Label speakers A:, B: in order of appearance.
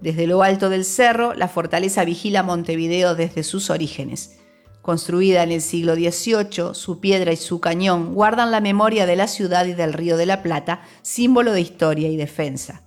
A: Desde lo alto del cerro, la fortaleza vigila Montevideo desde sus orígenes. Construida en el siglo XVIII, su piedra y su cañón guardan la memoria de la ciudad y del Río de la Plata, símbolo de historia y defensa.